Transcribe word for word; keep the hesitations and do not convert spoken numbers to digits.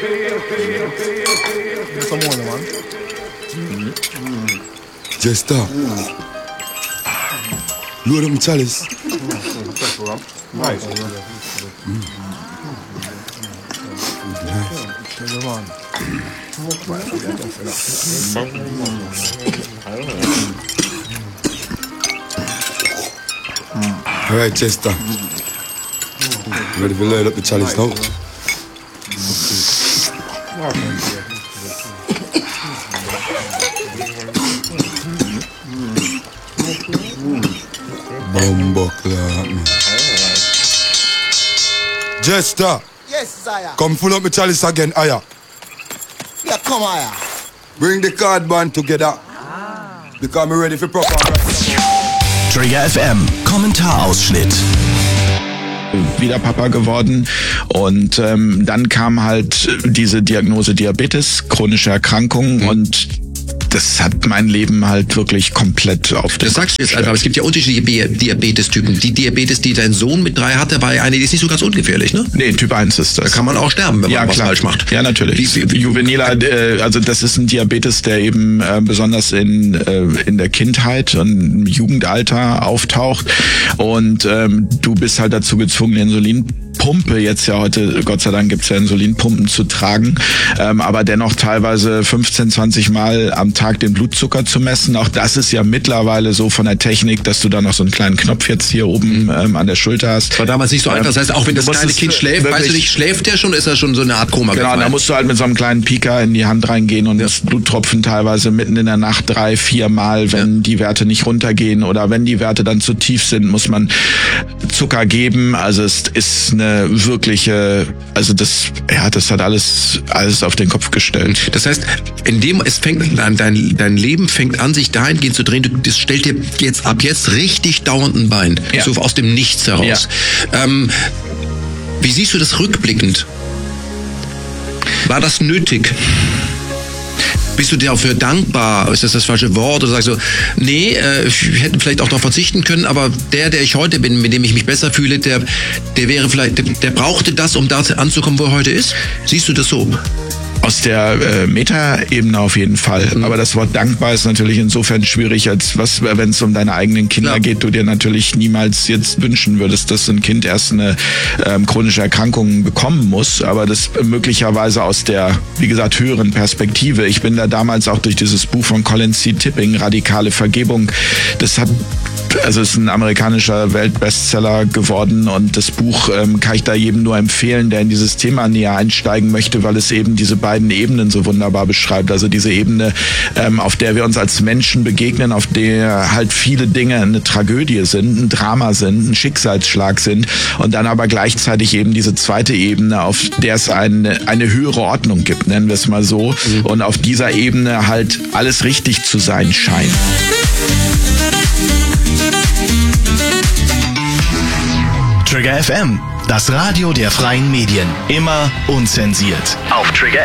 Some more, man. Just stop. Load up my chalice. Nice. Mm. All right, Chester. Ready to load up the chalice now? Bumbuckler. Chester. Yes, Zaya. Come full up my chalice again, Aya. Yeah, come Aya. Bring the card band together. Because I'm ready for proper. Trigger F M, Kommentarausschnitt. Wieder Papa geworden und ähm, dann kam halt diese Diagnose Diabetes, chronische Erkrankung mhm. und das hat mein Leben halt wirklich komplett auf den Das sagst du jetzt einfach, aber es gibt ja unterschiedliche Diabetes-Typen. Die Diabetes, die dein Sohn mit drei hatte, war ja eine, die ist nicht so ganz ungefährlich, ne? Nee, Typ eins ist das. Da kann man auch sterben, wenn ja, man was klar. falsch macht. Ja, natürlich. Wie, wie, Juveniler, äh, also das ist ein Diabetes, der eben äh, besonders in äh, in der Kindheit und im Jugendalter auftaucht und ähm, du bist halt dazu gezwungen, Insulinpumpe, jetzt ja heute, Gott sei Dank gibt's ja Insulinpumpen zu tragen, ähm, aber dennoch teilweise fünfzehn, zwanzig Mal am Tag den Blutzucker zu messen. Auch das ist ja mittlerweile so von der Technik, dass du da noch so einen kleinen Knopf jetzt hier oben ähm, an der Schulter hast. Das war damals nicht so einfach. Das heißt, auch wenn das kleine Kind schläft, weißt du nicht, schläft der schon, ist er schon so eine Art Koma. Genau, da musst du halt mit so einem kleinen Pieker in die Hand reingehen und ja. das Bluttropfen teilweise mitten in der Nacht drei, vier Mal, wenn ja. die Werte nicht runtergehen oder wenn die Werte dann zu tief sind, muss man Zucker geben. Also es ist eine wirkliche, also das, ja, das hat alles, alles auf den Kopf gestellt. Das heißt, in dem, es fängt an, dein, dein Leben fängt an, sich dahingehend zu drehen, du, das stellt dir jetzt ab jetzt richtig dauernd ein Bein. Ja. So aus dem Nichts heraus. Ja. Ähm, wie siehst du das rückblickend? War das nötig? Bist du dir dafür dankbar? Ist das das falsche Wort? Oder sagst du, nee, äh, wir hätten vielleicht auch darauf verzichten können, aber der, der ich heute bin, mit dem ich mich besser fühle, der, der wäre vielleicht, der, der brauchte das, um da anzukommen, wo er heute ist? Siehst du das so? Aus der äh, Meta-Ebene auf jeden Fall. Mhm. Aber das Wort dankbar ist natürlich insofern schwierig, als was, wenn es um deine eigenen Kinder ja. geht, du dir natürlich niemals jetzt wünschen würdest, dass ein Kind erst eine ähm, chronische Erkrankung bekommen muss. Aber das möglicherweise aus der, wie gesagt, höheren Perspektive. Ich bin da damals auch durch dieses Buch von Colin C. Tipping, Radikale Vergebung, das hat also es ist ein amerikanischer Weltbestseller geworden und das Buch ähm, kann ich da jedem nur empfehlen, der in dieses Thema näher einsteigen möchte, weil es eben diese beiden Ebenen so wunderbar beschreibt. Also diese Ebene, ähm, auf der wir uns als Menschen begegnen, auf der halt viele Dinge eine Tragödie sind, ein Drama sind, ein Schicksalsschlag sind und dann aber gleichzeitig eben diese zweite Ebene, auf der es eine, eine höhere Ordnung gibt, nennen wir es mal so, mhm. und auf dieser Ebene halt alles richtig zu sein scheint. Trigger F M, das Radio der freien Medien. Immer unzensiert. Auf Trigger